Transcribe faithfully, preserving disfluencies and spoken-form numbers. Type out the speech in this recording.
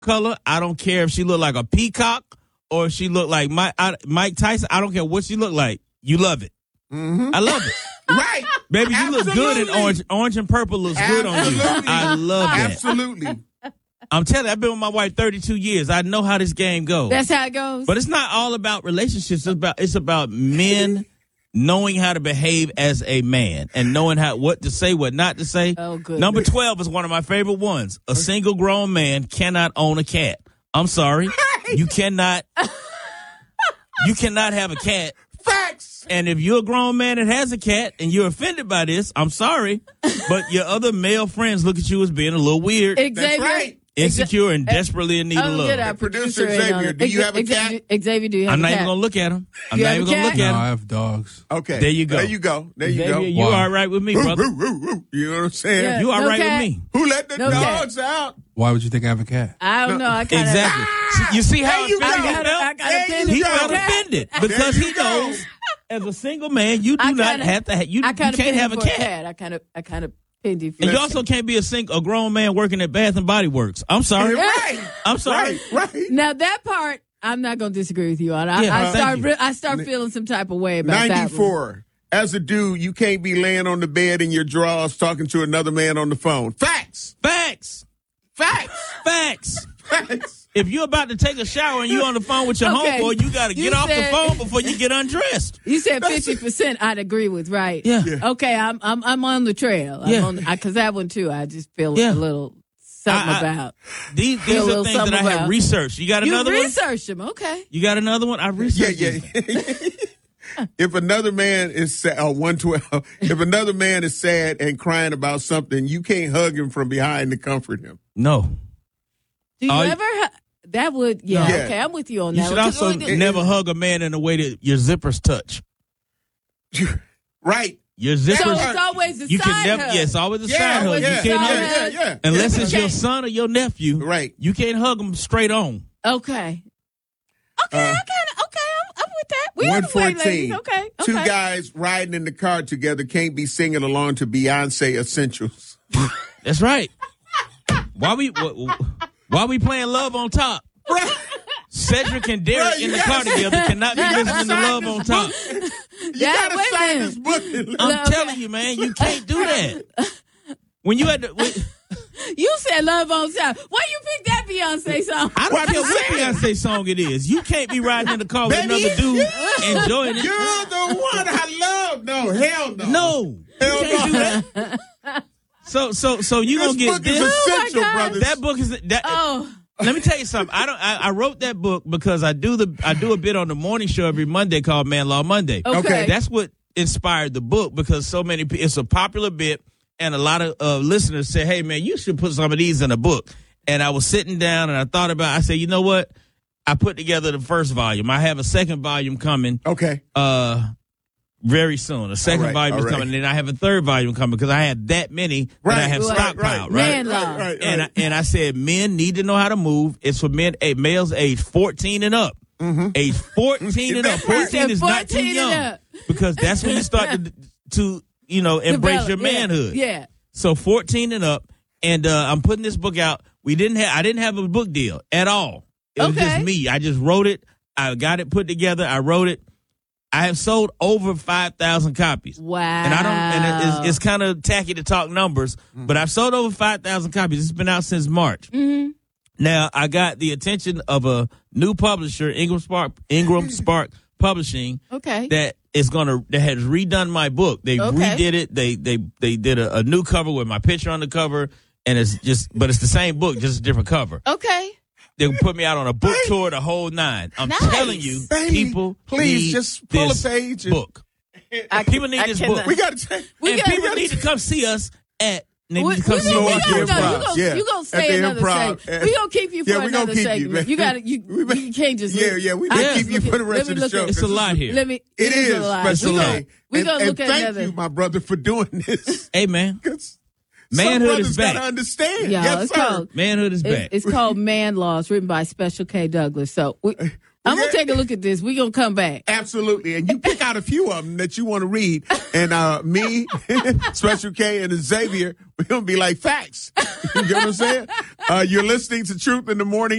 color. I don't care if she look like a peacock or if she look like Mike, I, Mike Tyson. I don't care what she look like. You love it. Mm-hmm. I love it. Right. Baby, you Absolutely. look good in orange. Orange and purple looks Absolutely. good on you. I love that. Absolutely. I'm telling you, I've been with my wife thirty-two years. I know how this game goes. That's how it goes. But it's not all about relationships. It's about it's about men knowing how to behave as a man and knowing how what to say, what not to say. Oh, good. Number twelve is one of my favorite ones. A single grown man cannot own a cat. I'm sorry. You cannot you cannot have a cat. Facts. And if you're a grown man that has a cat and you're offended by this, I'm sorry. But your other male friends look at you as being a little weird, Xavier, That's right. insecure, and desperately in need of I'm love. good at Producer producer in on Xavier, it. do you have a Xavier, cat? Xavier, do you have I'm a not cat? even going to look at him. I'm You not have even a going to cat? look No, at I him. have dogs. Okay. There you go. There you go. There you Xavier, go. you Why? all right with me, Woo, brother. woo, woo, woo. You know what I'm saying? Yeah. You all No right cat? with me. Who let the No cat. dogs out? Why would you think I have a cat? I don't know. I kind of Exactly. See, you see how There you offended go. he I felt? got There offended. you He go. felt offended because you he go. knows as a single man, you do I not kinda- have to. Ha- you, I you kind of can't have a for cat. I kind of, I kind of pinned you for And you a also cat. can't be a sing- a grown man working at Bath and Body Works. I'm sorry. Right. I'm sorry. Right. Right. Now that part, I'm not going to disagree with you on. I, Yeah, I thank start, you. re- I start feeling some type of way about that one. ninety-four. As a dude, you can't be laying on the bed in your drawers talking to another man on the phone. Facts. Facts. Facts. Facts. Facts. If you're about to take a shower and you're on the phone with your Okay. homeboy, you got to You get off the said- phone before you get undressed. You said fifty percent. I'd agree with, right? Yeah. Yeah. Okay, I'm, I'm, I'm on the trail. I'm Yeah. on because that one too. I just feel Yeah. a little something I- I- about. These these Feel a are little things that I something have about- researched. You got You another one? researched them, okay? You got another one? I Yeah, researched yeah. it. If another man is sad, uh, one twelve, if another man is sad and crying about something, you can't hug him from behind to comfort him. No. Do you Oh, you- ever? Ha- that would, yeah, No. Okay, I'm with you on You that. should one. also Cause- never hug a man in a way that your zippers touch. Right. Your So zippers. it's always the You side can never. hug. Yes, always a Yeah, side hug. yeah, You can't side hug. yeah, hug. yeah, yeah. Unless Yeah. it's your Okay. son or your nephew. Right. You can't hug them straight on. Okay. Okay, Uh, I kind of okay. I'm, I'm with that. We on one the way, ladies. fourteen. Okay, okay. Two guys riding in the car together can't be singing along to Beyonce Essentials. That's right. Why we wh- why we playing Love on Top? Right. Cedric and Derek Right, you in the gotta- car together cannot be you gotta listening to sign Love this on Top. You Yeah, gotta wait a sign minute. this book. I'm Okay. telling you, man, you can't do that. When you had to, when, You said Love on Top. Why you pick that Beyonce song? I don't What care you what saying? Beyonce song it is. You can't be riding in the car with Baby, another dude you- enjoying it. You're the one I love. No, hell no. No, you Hell can't no. do that. So, so, so you This gonna get book this? is essential, God. brothers. That book is that. Oh, Let me tell you something. I don't. I, I wrote that book because I do the I do a bit on the morning show every Monday called Man Law Monday. okay. Okay. That's what inspired the book because so many. pe- It's a popular bit, and a lot of uh, listeners say, "Hey, man, you should put some of these in a book." And I was sitting down and I thought about. I said, "You know what? I put together the first volume. I have a second volume coming. Okay. Uh, very soon. A second All right, volume is all right. coming, and then I have a third volume coming because I had that many that I have right, stockpiled. right, Right. Man right, law. right, And I, right. and I said, men need to know how to move. It's for men, eh, males age fourteen and up. Age fourteen and up. fourteen is not too fourteen and young up. because that's when you start to, to you know, embrace Develop, your yeah, manhood. Yeah. So fourteen and up, and uh, I'm putting this book out. We didn't have, I didn't have a book deal at all. It was Okay. just me. I just wrote it. I got it put together. I wrote it. I have sold over five thousand copies. Wow. And I don't, and it- it's, it's kind of tacky to talk numbers, but I've sold over five thousand copies. It's been out since March. Mm-hmm. Now, I got the attention of a new publisher, Ingram Spark, Ingram Spark Publishing, Okay. that is going to, that has redone my book. They Okay. redid it. They, they, they did a, a new cover with my picture on the cover, and it's just, but it's the same book, just a different cover. Okay. They put me out on a book tour, the whole nine. I'm Nice. telling you, Baby, people, please, need just pull a this page and- book. I, People need I this cannot- book. We got to take. We and gotta- people we need to come see us at. They We, need to come we, see we, we us. gonna, the go. Improv. You gonna, Yeah. you gonna At stay the another Improv. segment. We gonna keep you for Yeah, we gonna another keep you, segment. man. You gotta, you, We- you can't just. Yeah, look- yeah, we I gonna just keep you look for the at- rest let me of the look show. at- It's a lot here. Let me. It is a lot. special We gonna, day. we And- gonna and look at thank another. you, my brother, for doing this. Hey, man. 'Cause Manhood some brothers is back. gotta understand. Yeah, yes, it's sir. called. Manhood is It- back. it's called Man Laws, written by Special K. Douglas. So we, I'm gonna Yeah. take a look at this. We gonna come back. Absolutely. And you pick out a few of them that you want to read. And uh, me, Special K, and Xavier, we're going to be like facts. You know what I'm saying? Uh, you're listening to Truth in the Morning.